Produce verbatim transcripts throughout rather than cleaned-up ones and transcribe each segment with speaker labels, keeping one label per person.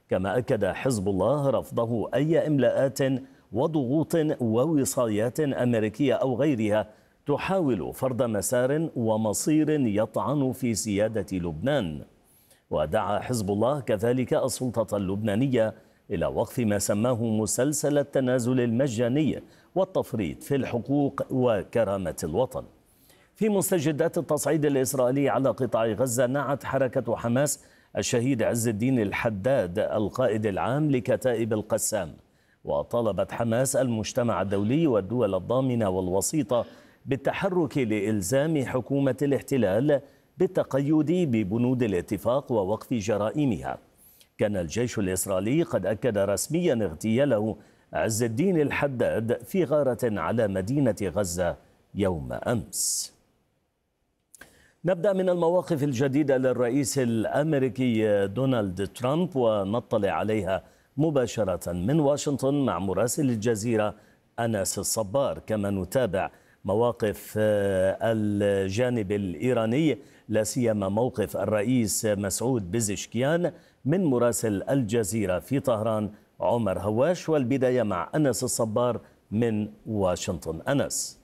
Speaker 1: كما أكد حزب الله رفضه أي إملاءات وضغوط ووصايات أمريكية أو غيرها تحاول فرض مسار ومصير يطعن في سيادة لبنان. ودعا حزب الله كذلك السلطة اللبنانية إلى وقف ما سماه مسلسل التنازل المجاني والتفريط في الحقوق وكرامة الوطن. في مستجدات التصعيد الإسرائيلي على قطاع غزة، نعت حركة حماس الشهيد عز الدين الحداد القائد العام لكتائب القسام، وطالبت حماس المجتمع الدولي والدول الضامنة والوسيطة بالتحرك لإلزام حكومة الاحتلال بالتقيد ببنود الاتفاق ووقف جرائمها. كان الجيش الإسرائيلي قد أكد رسميا اغتياله عز الدين الحداد في غارة على مدينة غزة يوم أمس. نبدأ من المواقف الجديدة للرئيس الأمريكي دونالد ترامب ونطلع عليها مباشرة من واشنطن مع مراسل الجزيرة أنس الصبار. كما نتابع مواقف الجانب الإيراني، لا سيما موقف الرئيس مسعود بزشكيان. من مراسل الجزيرة في طهران عمر هواش، والبداية مع أنس الصبار من واشنطن. أنس.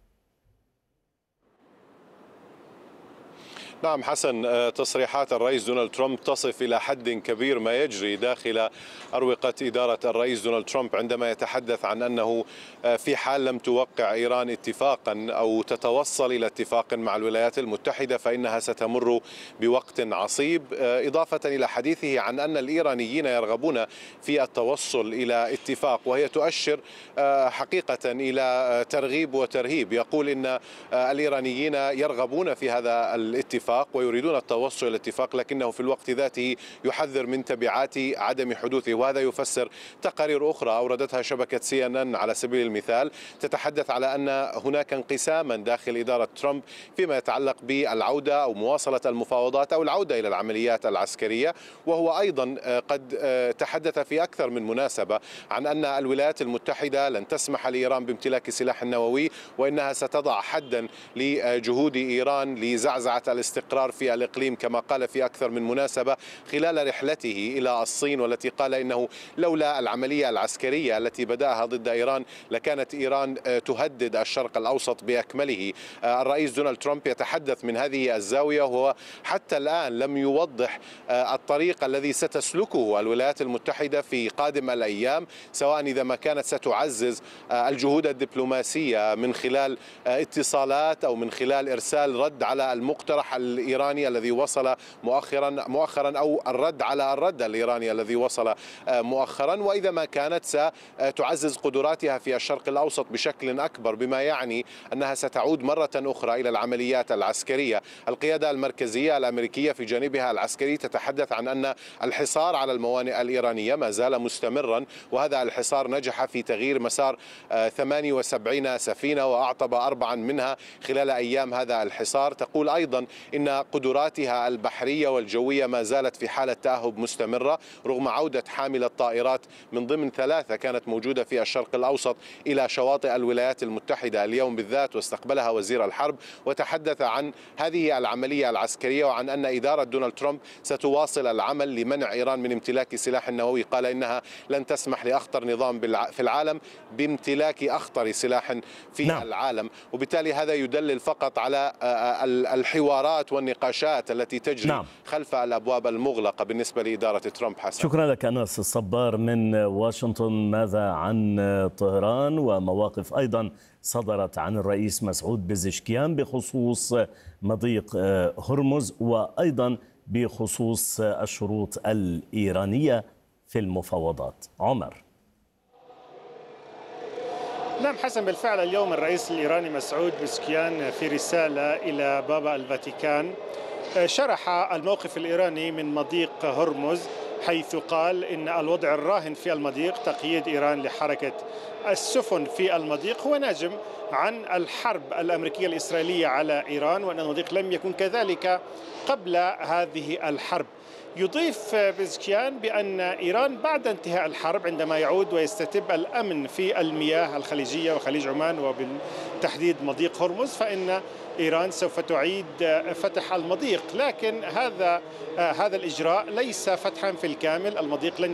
Speaker 2: نعم حسن، تصريحات الرئيس دونالد ترامب تصف إلى حد كبير ما يجري داخل أروقة إدارة الرئيس دونالد ترامب عندما يتحدث عن أنه في حال لم توقع إيران اتفاقا أو تتوصل إلى اتفاق مع الولايات المتحدة فإنها ستمر بوقت عصيب، إضافة إلى حديثه عن أن الإيرانيين يرغبون في التوصل إلى اتفاق، وهي تؤشر حقيقة إلى ترغيب وترهيب. يقول إن الإيرانيين يرغبون في هذا الاتفاق ويريدون التوصل إلى الاتفاق، لكنه في الوقت ذاته يحذر من تبعات عدم حدوثه. وهذا يفسر تقارير أخرى أوردتها شبكة سي إن إن على سبيل المثال تتحدث على أن هناك انقساما داخل إدارة ترامب فيما يتعلق بالعودة أو مواصلة المفاوضات أو العودة إلى العمليات العسكرية. وهو أيضا قد تحدث في أكثر من مناسبة عن أن الولايات المتحدة لن تسمح لإيران بامتلاك سلاح نووي، وإنها ستضع حدا لجهود إيران لزعزعة الاستقرار في الإقليم، كما قال في أكثر من مناسبة خلال رحلته إلى الصين، والتي قال إنه لولا العملية العسكرية التي بدأها ضد إيران لكانت إيران تهدد الشرق الأوسط بأكمله. الرئيس دونالد ترامب يتحدث من هذه الزاوية، وهو حتى الآن لم يوضح الطريق الذي ستسلكه الولايات المتحدة في قادم الأيام، سواء إذا ما كانت ستعزز الجهود الدبلوماسية من خلال اتصالات أو من خلال إرسال رد على المقترح الإيراني الذي وصل مؤخرا مؤخرا أو الرد على الرد الإيراني الذي وصل مؤخرا، وإذا ما كانت ستعزز قدراتها في الشرق الأوسط بشكل أكبر، بما يعني أنها ستعود مرة أخرى إلى العمليات العسكرية. القيادة المركزية الأمريكية في جانبها العسكري تتحدث عن أن الحصار على الموانئ الإيرانية ما زال مستمرا، وهذا الحصار نجح في تغيير مسار ثمانية وسبعين سفينة وأعطب أربعا منها خلال أيام هذا الحصار. تقول أيضا إن قدراتها البحرية والجوية ما زالت في حالة تأهب مستمرة رغم عودة حاملة طائرات من ضمن ثلاثة كانت موجودة في الشرق الأوسط إلى شواطئ الولايات المتحدة اليوم بالذات، واستقبلها وزير الحرب وتحدث عن هذه العملية العسكرية وعن أن إدارة دونالد ترامب ستواصل العمل لمنع إيران من امتلاك سلاح نووي. قال إنها لن تسمح لأخطر نظام في العالم بامتلاك أخطر سلاح في نعم. العالم، وبالتالي هذا يدلل فقط على الحوارات والنقاشات التي تجري نعم. خلف الأبواب المغلقة بالنسبة لإدارة ترامب. حسن،
Speaker 1: شكرا لك أنس الصبار من واشنطن. ماذا عن طهران ومواقف أيضا صدرت عن الرئيس مسعود بزشكيان بخصوص مضيق هرمز وأيضا بخصوص الشروط الإيرانية في المفاوضات؟ عمر.
Speaker 3: نعم حسن، بالفعل اليوم الرئيس الإيراني مسعود بزشكيان في رسالة إلى بابا الفاتيكان شرح الموقف الإيراني من مضيق هرمز، حيث قال إن الوضع الراهن في المضيق تقييد إيران لحركة السفن في المضيق هو ناجم عن الحرب الأمريكية الإسرائيلية على إيران، وأن المضيق لم يكن كذلك قبل هذه الحرب. يضيف بزشكيان بأن إيران بعد انتهاء الحرب عندما يعود ويستتب الأمن في المياه الخليجية وخليج عمان وبالتحديد مضيق هرمز، فإن إيران سوف تعيد فتح المضيق، لكن هذا هذا الإجراء ليس فتحا في الكامل. المضيق لن